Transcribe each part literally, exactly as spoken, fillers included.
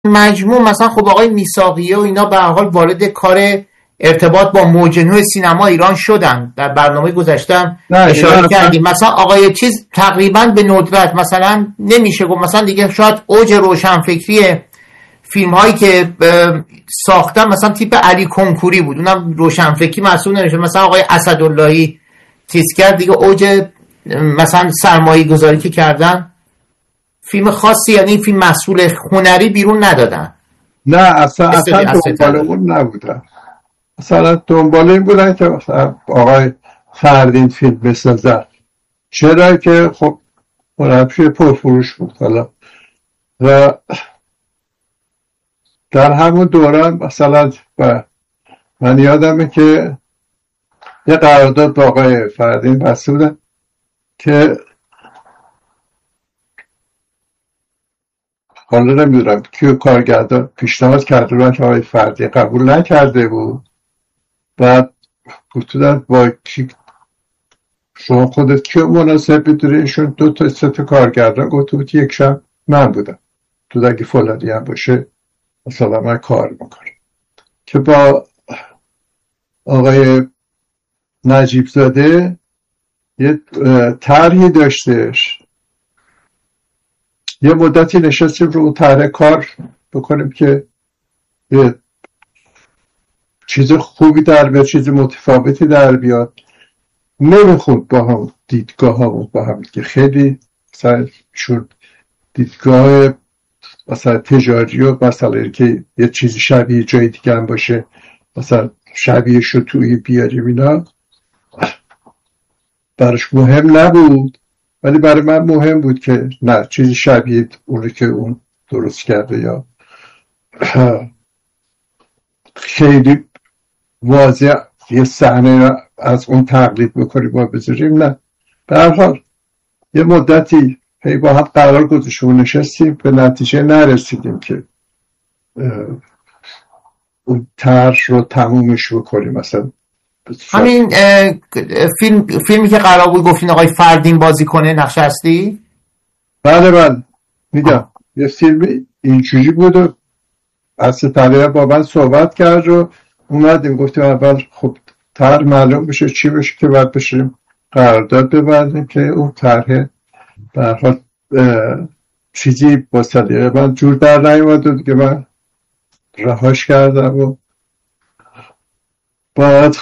مجموع مثلا خب آقای میثاقیه و اینا به هر حال وارد کار ارتباط با موج نو سینما ایران شدن. در برنامه گذاشتم اشاره کردیم مثلا آقای چیز تقریبا به ندرت، مثلا نمیشه گفت مثلا دیگه شاید اوج روشنفکری فیلم هایی که ساختن مثلا تیپ علی کنکوری بود، اونم روشنفکری محسوب نمیشه. مثلا آقای اسداللهی چیز کرد دیگه، اوج مثلا سرمایه گذاری که کردن فیلم خاصی، یعنی فیلم محصول هنری بیرون ندادن. نه اصلا اصلا دنبال اون نبودن، اصلا دنبال این بودن که مثلا آقای فردین فیلم بسازن، چرا که خب هنرپیشه پرفروش بود. حالا و در همون دوران مثلا من یادمه که یه قرارداد با آقای فردین بسته بودن که حالا نمیدونم کیو کارگردان پیشنهاد کرده بودن که آقای فردین قبول نکرده بود. بعد گفتن با کی شما خودت کیو مناسب بدونی؟ ایشون دو تا سه تا کارگردان گفته بود، یکشم من بودم، تو اگه فلانی هم باشه مثلا من کار میکنم. که با آقای نجیب زاده یه طرحی داشتش، یه مدتی نشستیم رو اون طرح کار بکنیم که یه چیز خوبی در بیاد، چیز متفاوتی در بیاد. نمیخوند با هم دیدگاه ها با هم که خیلی مثلا شد دیدگاه مثلا تجاری و مثلا که یه چیزی شبیه جای دیگه هم باشه، مثلا شبیه شو توی بیاریم اینا براش مهم نبود، ولی برای من مهم بود که نه چیزی شبیه اونی که اون درست کرده یا خیلی واضح یه صحنه از اون تقلید بکنیم و بذاریم. نه به هر حال یه مدتی هی با هم قرار گذاشتیم و نشستیم، به نتیجه نرسیدیم که اون طرح رو تمومش بکنیم. مثلا همین فیلم فیلمی که قرار بود گفتین آقای فردین بازی کنه نقش هستی؟ بله بله میگم یه فیلم اینجوری بود و از ستاره با من صحبت کرد و اومدیم گفتیم اول خب طرح معلوم بشه چی بشه که بعد بشیم قرارداد ببندیم که اون طرح به هر حال چیزی با صدیقه من جور در نیومد و دیگه من رهاش کردم و بعد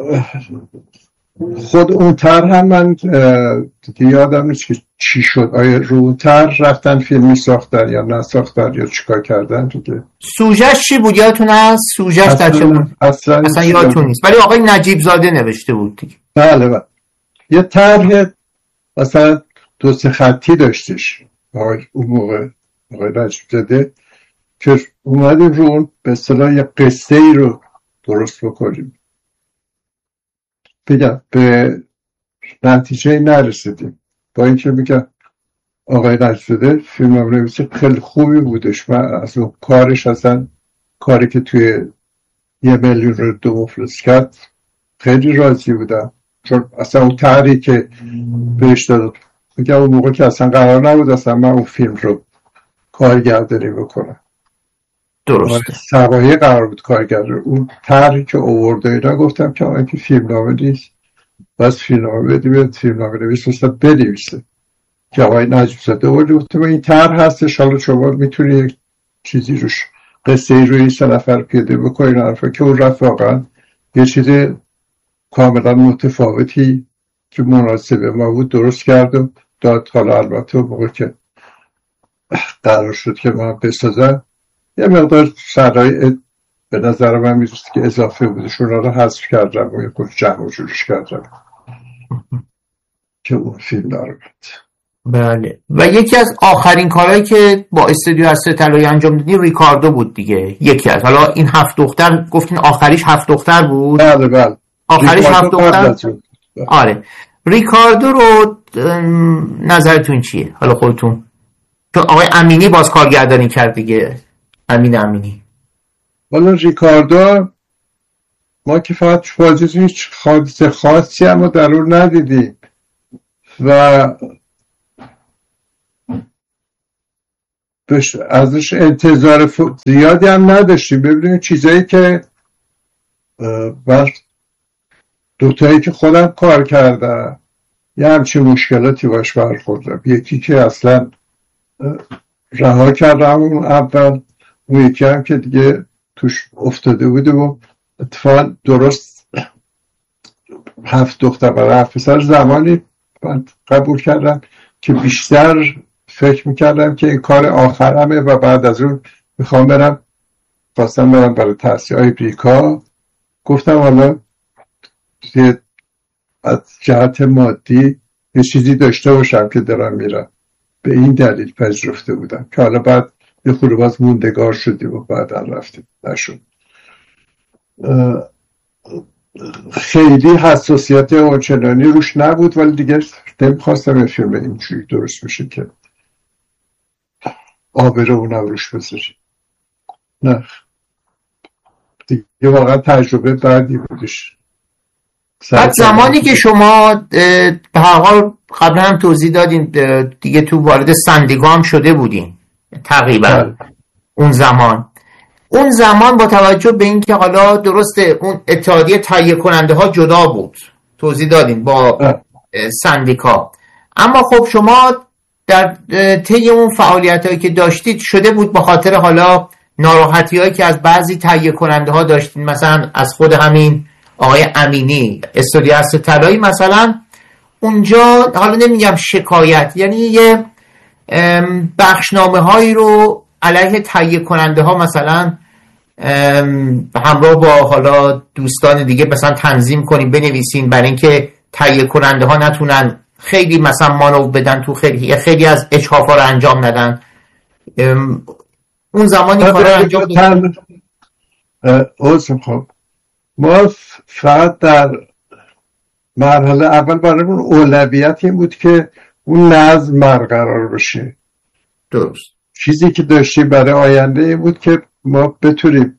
خود اون طرح هم من دیگه یادم نیست که چی شد، آیا رو طرح رفتن فیلمی ساختن یا نساختن یا چیکار کردن دیگه. سوژه‌اش چی بود یادتون هست؟ سوژه‌اش در چه بود؟ اصلا, اصلا یادتون نیست، ولی آقای نجیب زاده نوشته بود دیگه. بله بله یه طرح مثلا دو سه خطی داشتش آقای اون موقع آقای نجیب زاده که اومدیم رو اون به اصطلاح یه قصه ای رو درست بکنیم. بگم به نتیجه نرسیدیم، با اینکه میگم آقای نجیب زاده فیلم نویسی خیلی خوبی بودش. من از اون کارش اصلا کاری که توی یه میلیون رو دو مفلس کرد خیلی راضی بودم، چون اصلا اون طرحی که بهش داد میگم اون موقع که اصلا قرار نبود اصلا من اون فیلم رو کارگردانی بکنم. درسته سوایی قرار بود کارگردانی. اون طرحی که آورده اینا گفتم که آقا که فیلم نامه نیست، بس فیلم نامه بدیم فیلم نامه نویس مثلا بنویسه که آقای نجیب زاده بود. گفتم این طرح هستش، حالا شما میتونی یک چیزی روش قصه ای روی سه نفر پیاده بکنین حرفا که اون رفت واقعا یه چیز کاملا متفاوتی که مناسب ما بود درست کردم داد. حالا البته موقع که قرار شد که من بسازم یه مقدار شرایط به نظر من میرسید که اضافه بودشون رو حذف کردم و یه کل جمع و جورش کردم که اون فیلم داره. بله و یکی از آخرین کارهایی که با استودیو هسته طلایی انجام دادی ریکاردو بود دیگه. یکی از حالا این هفت دختر گفتین آخریش هفت دختر بود؟ بله بله آخریش هفت دختر. آره ریکاردو رو نظرتون چیه حالا خودتون؟ تو آقای امینی باز کارگردانی کرد دیگه، امین امینی. حالا ریکاردو ما که فقط واجد هیچ حادثه خاصی هم در اون ندیدیم و ازش انتظار زیادی هم نداشتیم. ببینیم چیزایی که بر دوتایی که خودم کار کردم یه همچین مشکلاتی باش برخوردم. یکی که اصلا رها کردم اون اول، اون یکی هم که دیگه توش افتاده بوده و اتفاقا درست هفت دختر برای هفت پسر زمانی من قبول کردم که بیشتر فکر میکردم که این کار آخرمه و بعد از اون میخوام برم خواستم برم برای تحصیل امریکا. گفتم حالا از جهت مادی یه چیزی داشته باشم که دارم میرم. به این دلیل پذیرفته بودم که حالا بعد یه خورده باز موندگار شدیم و بعدا رفتیم. نشد. خیلی حساسیت اونچنانی روش نبود، ولی دیگه نمیخواستم یه فیلم اینجوری درست بشه که آبرو اونم روش بذاری. نه دیگه واقعا تجربه بعدی بودش. بعد زمانی که شما به هر حال قبلا هم توضیح دادین دیگه تو وارد سندیگا هم شده بودین تقریبا اون زمان اون زمان با توجه به این که حالا درسته اون اتحادیه تهیه کننده ها جدا بود، توضیح دادین با سندیکا، اما خب شما در طی اون فعالیت هایی که داشتید شده بود با خاطر حالا ناراحتی هایی که از بعضی تهیه کننده ها داشتین، مثلا از خود همین آقای امینی استودیو اصل طلایی مثلا، اونجا حالا نمیگم شکایت، یعنی یه بخشنامه هایی رو علیه تهیه کننده ها مثلا همراه با حالا دوستان دیگه مثلا تنظیم کنیم بنویسین برای اینکه تهیه کننده ها نتونن خیلی مثلا مانو بدن تو خیلی خیلی از اجحاف ها رو انجام ندن. اون زمانی کار رو انجام دادن. اوزم خب ما فقط در مرحله اول برای اون اولویت این بود که اون نظم برقرار بشه. درست. چیزی که داشتیم برای آینده این بود که ما بتونیم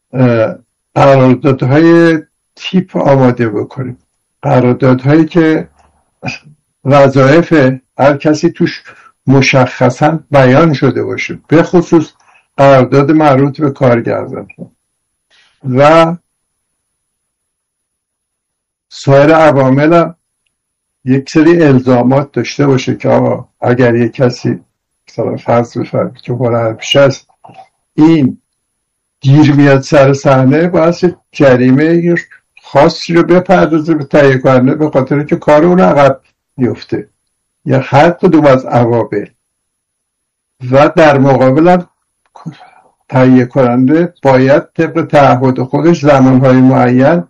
قراردادهای تیپ آماده بکنیم، قراردادهایی که وظایف هر کسی توش مشخصا بیان شده باشه، به خصوص قرارداد مربوط به کارگردان و سایر عوامل هم یک سری الزامات داشته باشه که آقا اگر یک کسی مثلا فرض بفرمایید که هنرپیشه است این دیر میاد سر صحنه، باید جریمه خاصی رو بپردازه به تهیه کننده به خاطر که کار اون عقب میفته یا هر کدوم از عوامل، و در مقابل هم تهیه کننده باید طبق تعهد خودش زمانهای معین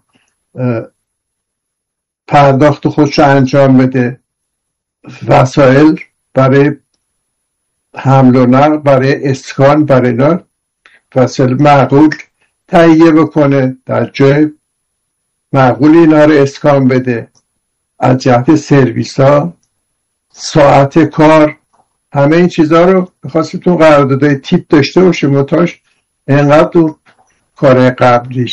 پرداخت خودش انجام بده، وسایل برای حمل و نقل، برای اسکان، برای اینا وسایل معقول تهیه بکنه، در جای معقول اینا رو اسکان بده، از جهت سرویس ها، ساعت کار، همه این چیزها رو می‌خواستیم تو قراردادهای تیپ داشته باشه. متاش اینقدر تو کار قبلیش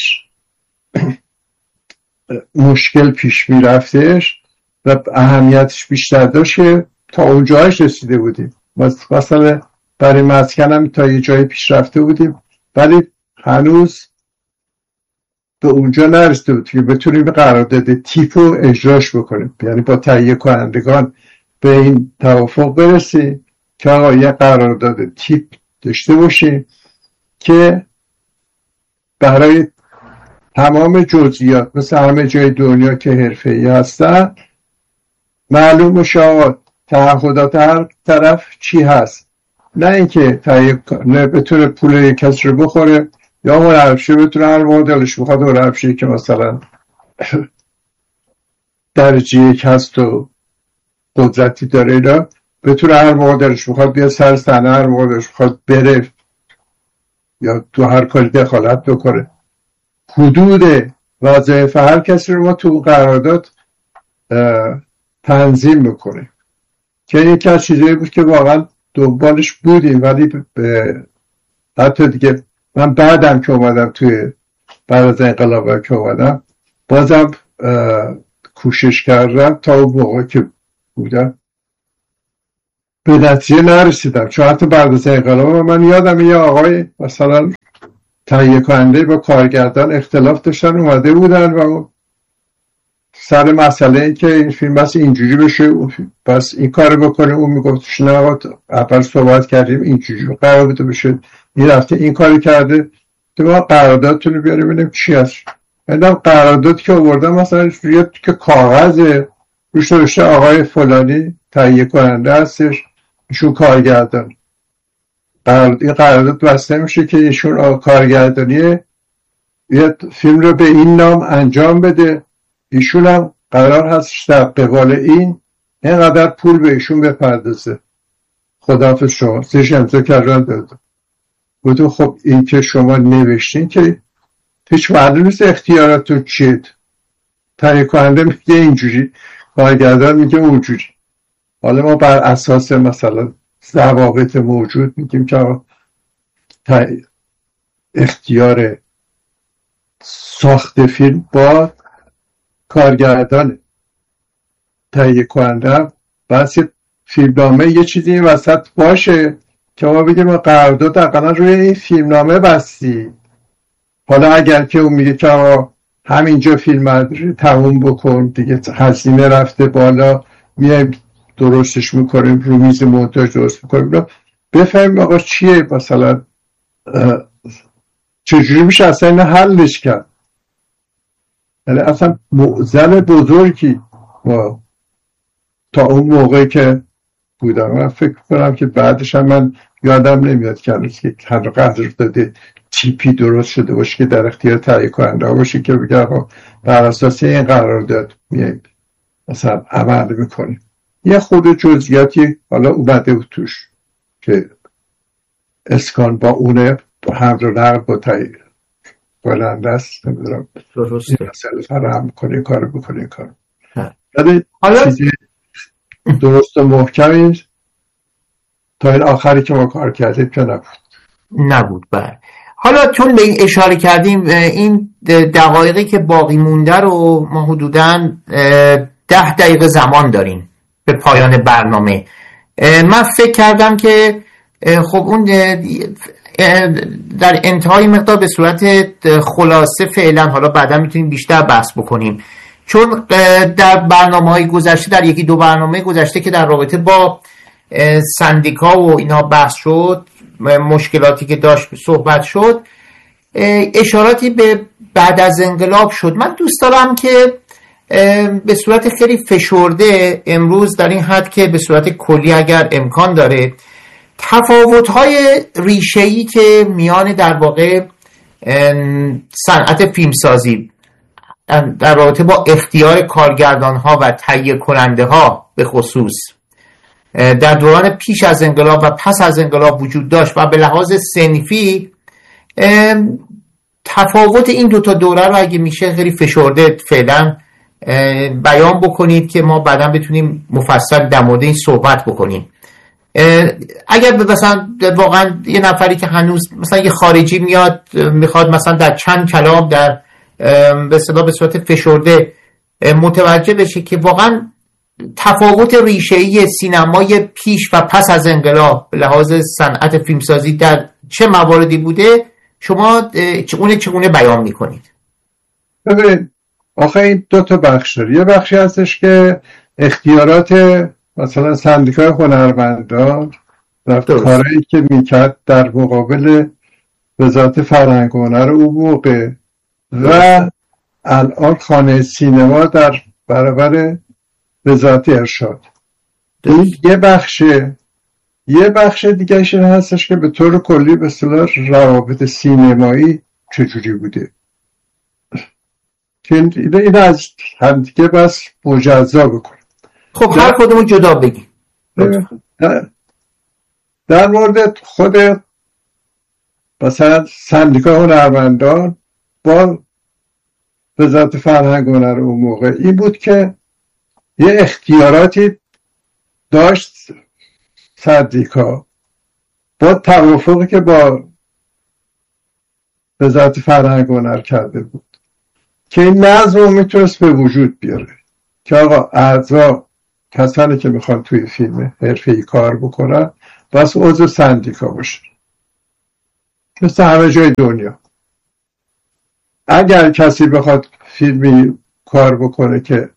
مشکل پیش میرفتش و اهمیتش بیشتر داشت تا اونجاش رسیده بودیم. مثلا برای مسکنم تا یه جای پیش رفته بودیم ولی هنوز به اونجا نرسیده بود که بتونیم به قرارداد تیپ رو اجراش بکنیم، یعنی با تهیه کنندگان به این توافق برسیم که آقا یه قرارداد تیپ داشته باشیم که برای تمام جزئیات مثل همه جای دنیا که حرفه‌ای هستن معلوم باشه آقا تعهدات هر طرف چی هست، نه اینکه تهیه نه بتونه پول یک کسی رو بخوره یا هنرپیشه بتونه هر مدلش بخواد هنرپیشه که مثلا درجه یک هست و قدرتی داره اینا بتونه هر مدلش بخواد بیا سر صحنه، هر مدلش بخواد بره یا تو هر کاری دخالت بکنه. حدود وظایف هر کسی رو ما تو قرارداد تنظیم بکنه که یکی از چیزایی بود که واقعا دنبالش بودیم، ولی به حتی دیگه من بعدم که اومدم توی بعد از انقلاب که اومدم بازم کوشش کردم تا اون موقع که بودم به نتیجه نرسیدم، چون حتی بعد از انقلاب من یادم یه آقای مثلا تهیه کننده با کارگردان اختلاف داشتن، اومده بودن و سر مسئله این که این فیلم بس اینجوری بشه بس این کار بکنه، اون میگفتش نه اول صحبت کردیم اینجوری قرار بوده بشه، این رفته این کاری کرده، تو ما قراردادتون رو بیاریم ببینیم چی هست. من قرارداد که آوردم مثلا روی که کاغذ روش نوشته آقای فلانی تهیه کننده هستش، ایشون کارگردان، قرارداد این قرارداد بسته میشه که ایشون کارگردانی یه فیلم رو به این نام انجام بده، ایشون هم قرار هستش در قبال این اینقدر پول به ایشون بپردازه. خداحافظ شما سیش امضا کردن داده بودو. خب این که شما نوشتین که هیچ معلوم نیست اختیاراتون چیه، تهیه کننده میگه اینجوری، کارگردان میگه اونجوری. حالا ما بر اساس مثلا ضوابط موجود میگیم که اختیار ساخت فیلم با کارگردان تهیه کننده، بس فیلمنامه یه چیزی این وسط باشه که ما بگیم ما قرارداد حداقل روی این فیلمنامه بستی. حالا اگر که اون میگه که همینجا فیلم تموم بکن دیگه، هزینه رفته بالا، میایم درستش میکنیم رو میز مونتاژ درست میکنیم، بفهمیم آقا چیه مثلا چجوری میشه اصلا این حلش کرد. یعنی اصلا معضل بزرگی ما تا اون موقعی که بودم، من فکر کنم که بعدش هم من یادم نمیاد که هنوز که هر قدر داده تیپی درست شده باشه که در اختیار تهیه کننده باشه که بگه بر اساس این قرارداد میایم مثلا عمل میکنیم. یه خود جزئیاتی حالا اومده بود توش که اسکان با اونه هم رو نقل با تهیه کننده است، نمیدونم درسته این مسئله فراهم کنه این کار بکنه این کار. حالا چیزی درست و محکمی تا این آخری که ما کار کردیم که نبود نبود. بله حالا چون به این اشاره کردیم، این دقایقی که باقی مونده رو ما حدوداً ده دقیقه زمان داریم به پایان برنامه. من فکر کردم که خب اون در انتهای مقدار به صورت خلاصه فعلا، حالا بعدا میتونیم بیشتر بحث بکنیم، چون در برنامه‌های گذشته، در یکی دو برنامه گذشته که در رابطه با سندیکا و اینا بحث شد، مشکلاتی که داشت صحبت شد، اشاراتی به بعد از انقلاب شد. من دوست دارم که به صورت خیلی فشرده امروز در این حد که به صورت کلی اگر امکان داره تفاوت‌های ریشه‌ای که میان در واقع صنعت فیلمسازی در رابطه با اختیار کارگردان‌ها و تهیه کننده‌ها به خصوص در دوران پیش از انقلاب و پس از انقلاب وجود داشت و به لحاظ صنفی تفاوت این دوتا دوره رو اگه میشه خیلی فشرده فعلا بیان بکنید که ما بعدا بتونیم مفصل در مورد این صحبت بکنیم. اگر مثلا واقعا یه نفری که هنوز مثلا یه خارجی میاد میخواد مثلا در چند کلام در به اصطلاح به صورت فشرده متوجه بشه که واقعا تفاوت ریشه‌ای سینمای پیش و پس از انقلاب به لحاظ صنعت فیلمسازی در چه مواردی بوده، شما چگونه چگونه بیان میکنید؟ ببینید آخه این دو تا بخش داره. یه بخشی هستش که اختیارات مثلا سندیکای هنرمندان در کارهایی که میکرد در مقابل وزارت فرهنگ و هنر اون موقع و الان خانه سینما در برابر وزارت ارشاد، این یه بخشه. یه بخش دیگه این هستش که به طور کلی به اصطلاح روابط سینمایی چجوری بوده که این از هم دیگه بس مجزا بکنه. خب هر کدومو جدا بگیم. در مورد خود مثلا سندیکای هنرمندان با وزارت فرهنگ و هنر اون موقع این بود که یه اختیاراتی داشت سندیکا با توافقی که با وزارت فرهنگ و هنر کرده بود که این نظم رو میتونست به وجود بیاره که آقا اعضا کسانی که میخوان توی فیلم حرفه‌ای کار بکنن بس عضو سندیکا باشه، مثل همه جای دنیا. اگر کسی بخواد فیلمی کار بکنه که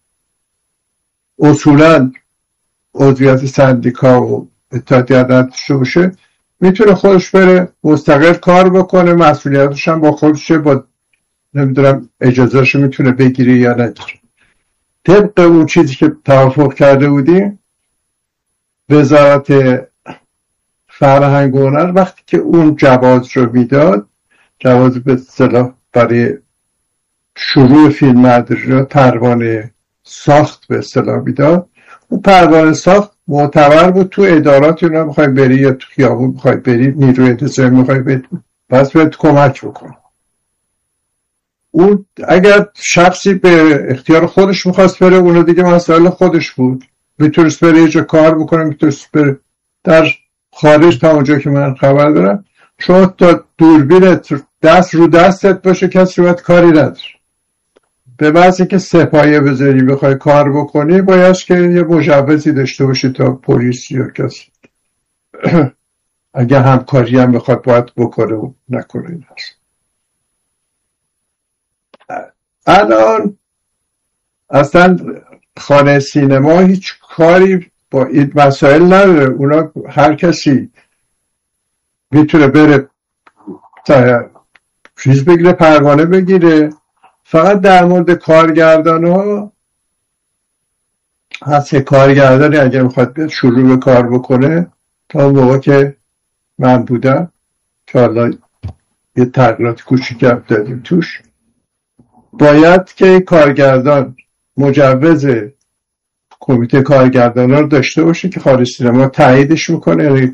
اصولا عضویت سندیکا و اتحادیه نداشته باشه، میتونه خودش بره مستقل کار بکنه، مسئولیتش هم با خودشه، با نمیدونم اجازهشو میتونه بگیره یا نگیره. طبق اون چیزی که توافق کرده بودیم، وزارت فرهنگ و هنر وقتی که اون جواز رو میداد، جواز به اصطلاح برای شروع فیلم برداری رو پروانه ساخت به اصطلاح میداد، اون پروانه ساخت معتبر بود. تو ادارات اینا میخوای بری یا تو خیابون میخوای بری، نیروی انتظامی میخوای بری، بس بهت کمک بکنه. اون اگر شخصی به اختیار خودش میخواست بره، اونو دیگه مسئله خودش بود، میتونست بره یه جا کار بکنه، میتونست بره در خارج. تا اونجا که من خبر دارم شما تا دوربینت دست رو دستت باشه کسی باید کاری نداره. به واسه که سپایه بذاری بخوای کار بکنی باید که یه مجوزی داشته باشی تا پلیس یا کسی اگه همکاری هم بخواد باید بکنه و نکنه. این هست الان اصلا خانه سینما هیچ کاری با این مسائل نداره. اونا هر کسی میتونه بره چیز بگیره، پروانه بگیره. فقط در مورد کارگردان ها هست که کارگردانی اگر میخواد شروع به کار بکنه، تا موقع که من بودم که حالا یه تغییرات کوچیک دادیم توش، باید که کارگردان مجوز کمیته کارگردان ها رو داشته باشه که خارج سینما تاییدش میکنه، یعنی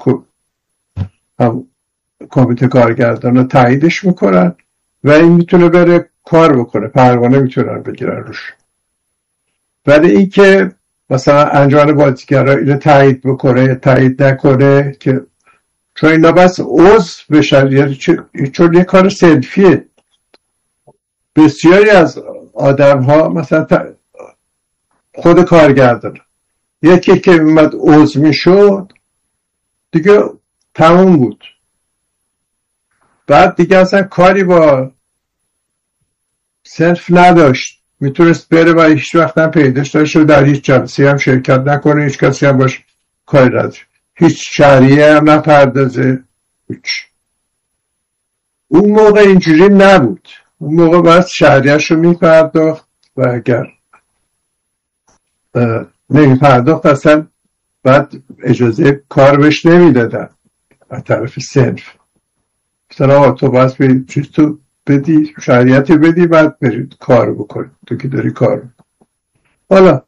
کمیته کارگردان ها تاییدش میکنن و این میتونه بره کار بکنه، پروانه میتونن بگیرن روش. ولی این که مثلا انجمن بازیگرا اینو تایید بکنه تایید نکنه، که چون اینا بس عضو بشن، یعنی چون یه کار سلفیه. بسیاری از آدم ها مثلا خود کارگردان، یکی که اومد عضو میشد دیگه تموم بود، بعد دیگه اصلا کاری با صرف نداشت، میتونست بره و هیچ وقت هم پیداش داشته و در هیچ جلسه هم شرکت نکنه، هیچ کسی هم باش کاری نداره، هیچ شهریه هم نپردازه هیچ. اون موقع اینجوری نبود، اون موقع باید شهریهش رو میپرداخت و اگر نمیپرداخت اصلا بعد اجازه کار بهش نمیدادن از طرف صنف. مثلا تو باید به چیز تو بدی، شهریتی بدی، بعد برید کار بکنی، تو که داری کار بکنی. حالا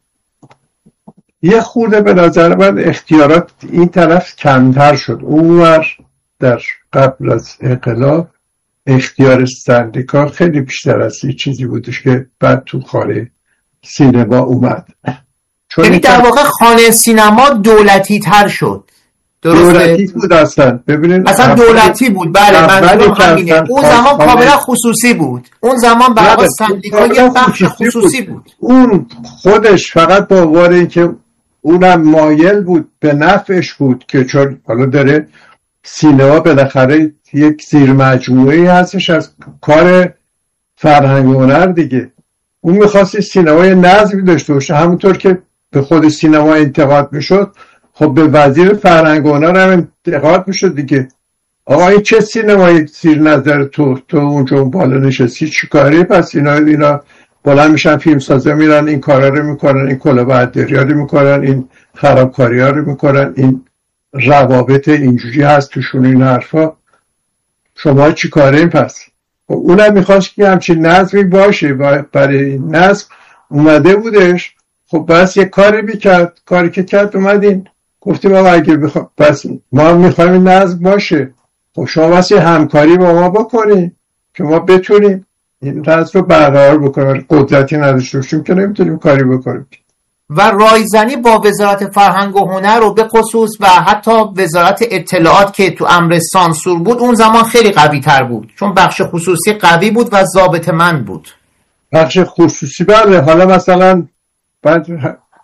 یه خورده به نظر من اختیارات این طرف کمتر شد. اونور در قبل از انقلاب اختیار سندیکا خیلی بیشتر از این چیزی بودش که بعد تو خانه سینما اومد. یعنی در واقع خانه سینما دولتی تر شد. دولتی بود اصلا. ببینید اصلا دولتی بود. بله منظورم همینه. اون زمان کاملا خصوصی بود. اون زمان برای سندیکا یه بخش خصوصی بود. بود. اون خودش فقط با عنوان اینکه اونم مایل بود به نفعش بود که چون حالا داره سینما بالاخره یک زیر مجموعه‌ای هستش از کار فرهنگ و هنر دیگه. اون می‌خواست سینمای نظمی داشته باشه، همونطور که به خود سینما انتقاد میشد، خب به وزیر فرهنگ و هنر هم انتقاد میشد دیگه. آقا این چه سینمایی زیر نظر تو تو اونجا بالا نشستی چیکاری؟ پس اینا اینا بالا میشن فیلم سازا میرن این کارا رو میکنن، این کلاهبرداری‌ها رو میکنن، این خرابکاری‌ها رو میکنن، این روابط اینجوری هست توشون این حرفا. شما چیکاره؟ پس اونم میخواست که همچین نظمی باشه و برای نظم اومده بودش. خب بس یه کاری میکرد، کاری که کرد اومدین گفتیم آقا اگه بخوا... بس ما میخوایم این نظم باشه، خب شما بس یه همکاری با ما بکنی که ما بتونیم این نظم رو برقرار بکنیم. قدرتی نداشته باشیم که نمیتونیم کاری بکنیم. و رایزنی با وزارت فرهنگ و هنر رو به خصوص و حتی وزارت اطلاعات که تو امر سانسور بود اون زمان خیلی قوی تر بود، چون بخش خصوصی قوی بود و ضابطه‌مند بود. بخش خصوصی بله. حالا مثلا بعد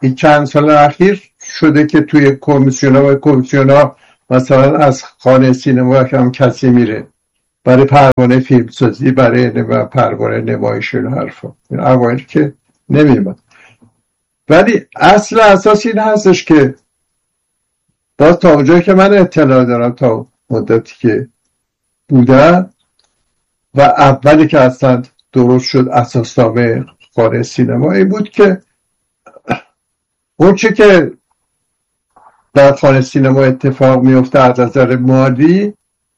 این چند سال اخیر شده که توی کمیسیون ها و کمیسیون ها مثلا از خانه سینما هم کسی میره برای پروانه فیلمسازی، برای پروانه نمایش و حرفا. این اوایل که نمیمد. ولی اصل اساس این هستش که باز تا اونجایی که من اطلاع دارم تا مدتی که بودن و اولی که اصلا درست شد اساسنامه خانه سینما این بود که اون چه که در خانه سینما اتفاق میفته از نظر مالی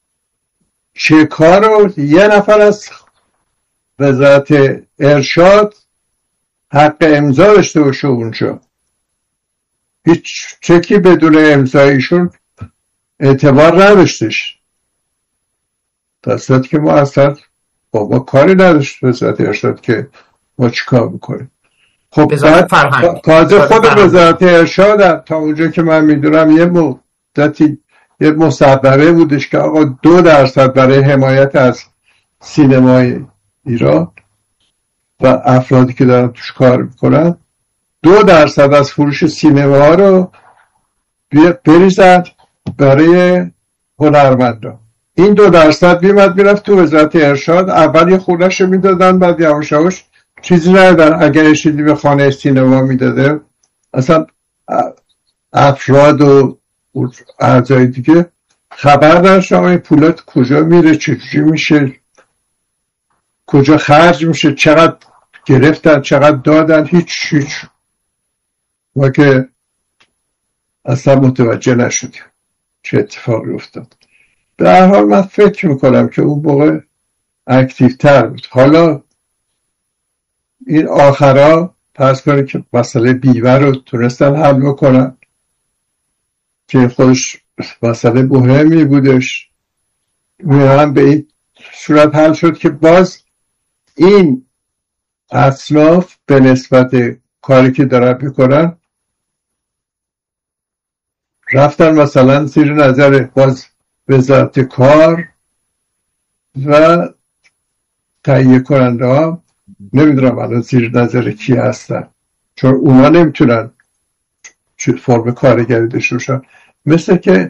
چک ها رو یه نفر از وزارت ارشاد حق امضا داشته باشه اونجا. هیچ چکی بدون امضایشون اعتبار نداشتش، در صورتی که ما اصلا با ما کاری نداشت وزارت ارشاد که ما چی کار بکنیم. خب تازه خود وزارت ارشاد تا اونجا که من میدونم یه مدتی یه مصوبه بودش که آقا دو درصد برای حمایت از سینمای ایران و افرادی که دارن توش کار میکنن دو درصد از فروش سینما رو بریزن برای هنرمندان. این دو درصد بیمد میرفت تو وزارت ارشاد، اول یه خونش رو میدادن، بعد یواش یواش چیزی ندادن. اگر یه چیزی به خانه سینما میداده اصلا افراد و اعضای دیگه خبر داشتن این پولات کجا میره، چجوری میشه، کجا خرج میشه، چقدر گرفتن، چقدر دادن، هیچ هیچ ما که اصلا متوجه نشدیم چه اتفاقی افتاد. به هر حال من فکر میکنم که اون موقع اکتیو تر بود. حالا این آخرا پس کنه که مسئله بیوه رو تونستن حل بکنن که خودش مسئله مهمی بودش، میرم به این صورت حل شد که باز این اصناف به نسبت کاری که دارن میکنن رفتن مثلا زیر نظر باز وزارت کار و تهیه کننده ها، نمیدونم الان زیر نظر کی هستن چون اونا نمیتونن فرم کارگری داشته باشن، مثل که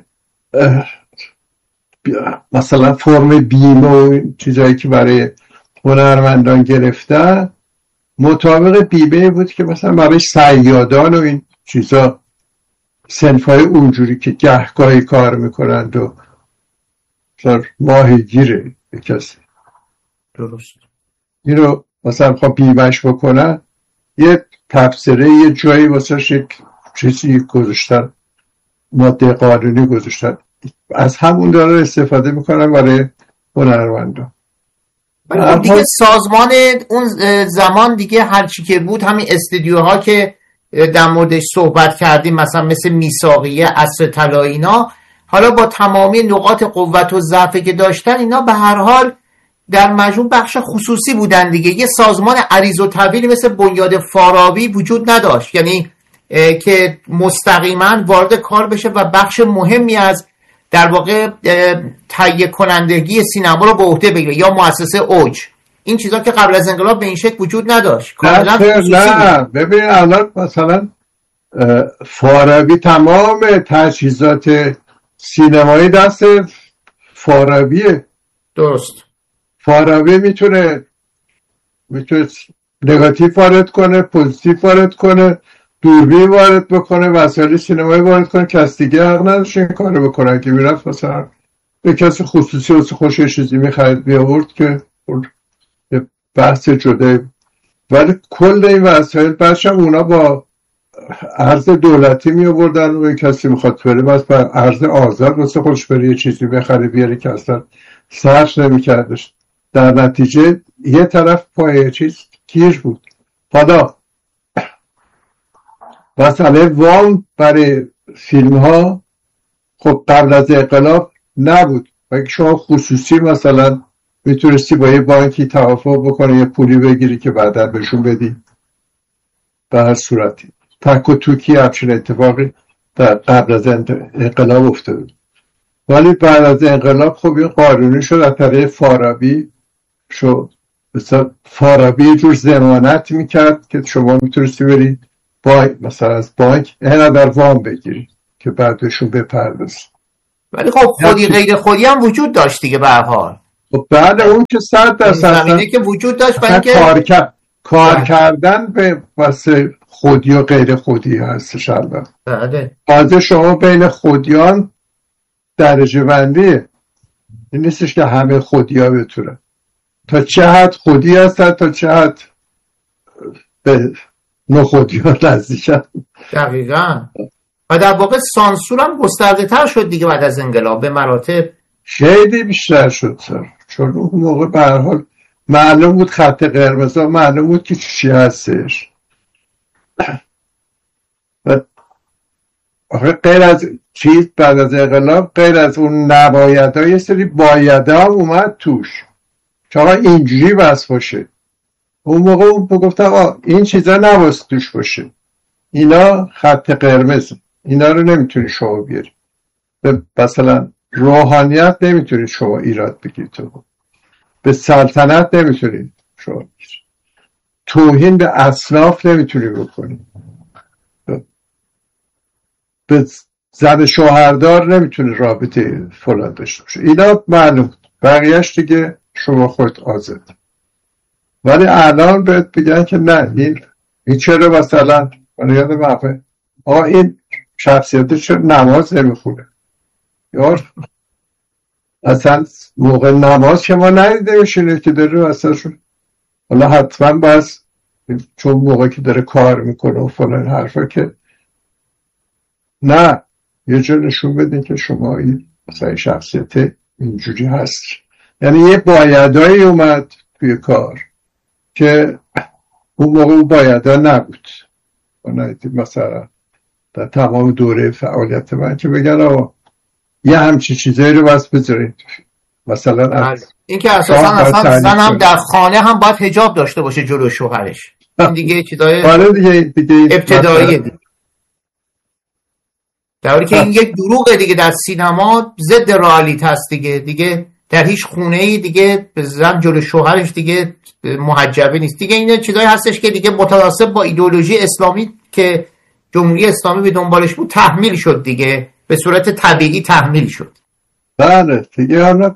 مثلا فرم بیمه و چیزایی که برای هنرمندان گرفتن مطابق بیمه بود که مثلا برای صیادان و این چیزا صنفای اونجوری که گهگاهی کار میکنند و ماهی گیره به کسی درست این رو مثلا خب بیمهش بکنن یه تفسیره یه جایی واسه یک چیزی گذاشتن، ماده قانونی گذاشتن، از همون داره استفاده میکنن برای هنرمندان. خب دیگه سازمان اون زمان دیگه هرچی که بود همین استودیوها که در موردش صحبت کردیم مثلا مثل میثاقیه، عصر طلایی، اینا حالا با تمامی نقاط قوت و ضعفی که داشتن اینا به هر حال در مجموع بخش خصوصی بودن دیگه. یه سازمان عریض و طویل مثل بنیاد فارابی وجود نداشت، یعنی که مستقیما وارد کار بشه و بخش مهمی از در واقع تهیه کنندگی سینما رو به عهده بگیره، یا مؤسسه اوج. این چیزا که قبل از انقلاب به این شکل وجود نداشت. کاملا خصوصی نه بود. ببین الان مثلا فارابی تمام تجهیزات سینمایی دست فارابیه. درست. فارابی میتونه میتونه نگاتیو وارد کنه، پوزیتیو وارد کنه، دوربین وارد بکنه، وسایل سینمایی وارد کنه، کس دیگه حق نداشت این کارو بکنه. که میرفت مثلا به کسی خصوصی واسه خوش چیزی میخرید بیاورد که بحث جدا، ولی کل این وسایل بچه اونا با ارز دولتی می آوردن و کسی میخواد بره بس بر ارز آزاد واسه خودش بره یه چیزی بخره بیاره که اصلا سرش نمیکردش. در نتیجه یه طرف پای چیز گیر بود. حالا مسئله وام برای فیلم ها خب قبل از انقلاب نبود و شما خصوصی مثلا میتونستی با یه بانکی توافق بکنه یه پولی بگیری که بعدا بهشون بدی. به هر صورتی تک و توکی همچین اتفاقی در قبل از انقلاب افتاد، ولی بعد از انقلاب خب یه قانونی شد از طریق فارابی شد. مثلا فارابی یه جور ضمانت میکرد که شما میتونستی برید بانک مثلا از بانک اینقدر وام بگیری که بعدشون بپردازی. ولی خب خودی غیر خودی هم وجود داشت دیگه به هر حال. خب بعد اون که صد درصد زمینه که وجود داشت برای اینکه کار کرد کار کردن به واسه خودی و غیر خودی هستش. البته بله تازه شما بین خودیان درجه بندیه، این نیستش که همه خودی ها بتونن. تا چه حد خودی هستن تا چه حد به نخودی ها نزدیکن. دقیقا. و در واقع سانسور هم گسترده تر شد دیگه بعد از انقلاب به مراتب خیلی بیشتر شد سر. چون اون موقع به هر حال معلوم بود خط قرمز ها، معلوم بود که چی هستش. و آخه غیر از چیز بعد از انقلاب غیر از اون نباید ها یه سری باید ها اومد توش که آقا اینجوری بس باشه. اون موقع اون گفتم آقا این چیزا نباید توش باشه، اینا خط قرمز، اینا رو نمیتونی شما بیاری. به مثلا روحانیت نمیتونید شما ایراد بگیرید، تو به سلطنت نمیتونید شما بگیرید، توهین به اصناف نمیتونید بکنید، به زن شوهردار نمیتونید رابطه فلان داشته باشه. اینا معلوم، بقیهش دیگه شما خود آزاد. ولی الان بهت بگن که نه این این چرا مثلا من یاد موقع آقا این شخصیت چرا نماز نمیخونه، یا اصلا موقع نماز که ما ندیده بشینه که داره اصلا شون حالا حتما باز چون موقع که داره کار میکنه و فلان حرفا که نه یه جا نشون بدین که شما این مثلا شخصیت اینجوری هست. یعنی یه بایدایی اومد توی کار که اون موقع اون بایدا نبود. مثلا در تمام دوره فعالیت من که بگن آقا یه همچی چیزایی رو بس بذارید، مثلا این که اساسا اصلا زن هم در خانه هم باید حجاب داشته باشه جلو شوهرش. این دیگه چیزای ابتداییه دیگه، در حالی که این یک دروغه دیگه. در سینما ضد رئالیت هست دیگه. دیگه در هیچ خونه‌ای دیگه زن جلو شوهرش دیگه محجبه نیست دیگه. این چیزایی هستش که دیگه متناسب با ایدئولوژی اسلامی که جمهوری اسلامی به دنبالش بود تحمیل شد دیگه، به صورت طبیعی تحمیل شد. بله دیگه حالا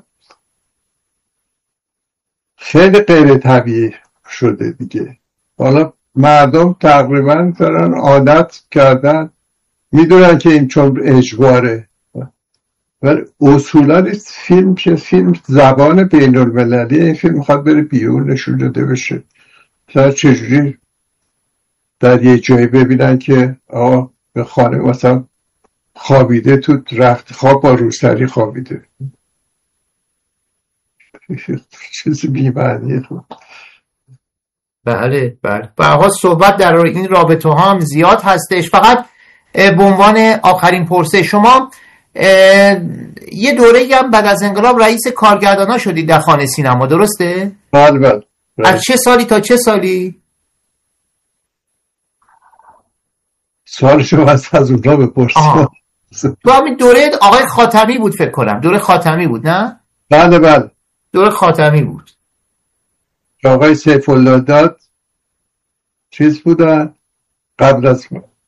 خیلی غیر طبیعی شده دیگه. حالا مردم تقریبا دارن عادت کردن، میدونن که این چون اجباره. ولی اصولا فیلم که فیلم زبان بین المللی، این فیلم میخواد بره بیرون نشون داده بشه. مثلا چجوری در یه جایی ببینن که آقا به خانه مثلا خوابیده تو رخت خواب با روسری خوابیده، چیزی بی‌معنیه. بله بله. به هر حال صحبت در این رابطه ها هم زیاد هستش. فقط به عنوان آخرین پرسش، شما یه دوره‌ای هم بعد از انقلاب رئیس کارگردانا شدید در خانه سینما، درسته؟ بله بله. از چه سالی تا چه سالی؟ سوالشو از اونجا بپرسید. تو همین دوره آقای خاتمی بود فکر کنم، دوره خاتمی بود نه؟ بله بله دوره خاتمی بود. آقای سیف الله داد چیز بودن قبل از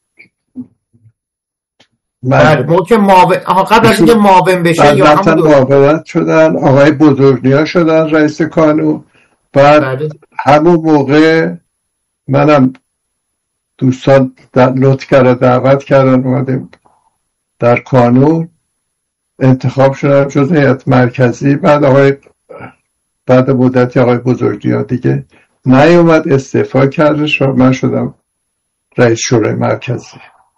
بله موقع معاون قبل از اینکه معاون بشه یا هم معاونت شدن، آقای بزرگنیا شدن رئیس کانون. بعد بله. همون موقع منم دوستان لطف کردن دعوت کردن اومدیم در کانون، انتخاب شدم جز هیئت مرکزی. بعد آقای بعد مدتی آقای بزرگنیا دیگه نیومد، استعفا کردش و من شدم رئیس شورای مرکزی.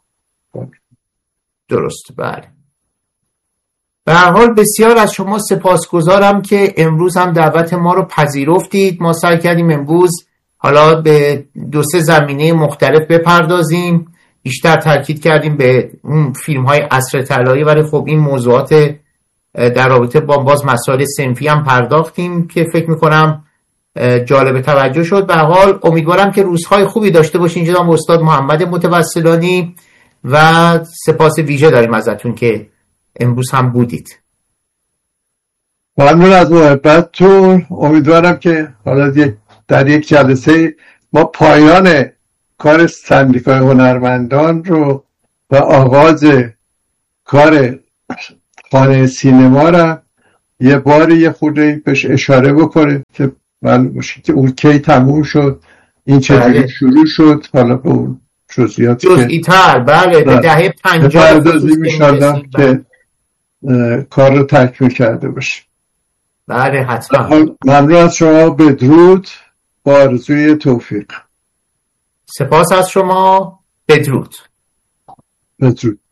درست بله. به هر حال بسیار از شما سپاسگزارم که امروز هم دعوت ما رو پذیرفتید. ما سعی کردیم امروز حالا به دو سه زمینه مختلف بپردازیم، بیشتر تاکید کردیم به اون فیلم های عصر طلایی، ولی خب این موضوعات در رابطه با باز مسائل صنفی هم پرداختیم که فکر میکنم جالب توجه شد. به هر حال امیدوارم که روزهای خوبی داشته باشین جناب استاد محمد متوسلانی و سپاس ویژه داریم ازتون که امروز هم بودید. ممنون از محبتتون. امیدوارم که حالا در یک جلسه ما پایان کار سندیکای هنرمندان رو و آغاز کار خانه سینما رو یه بار یه خورده بهش اشاره بکنه که معلوم باشه که اون کی تموم شد، این چجوری شروع شد، حالا به اون جزئیاتی جزئی تر بله به دهه پنجاه میشاردم که کار رو تکمیل کرده باشه. بله حتما. ممنون از شما، بدرود، با آرزوی توفیق. سپاس از شما، بدرود. بدرود.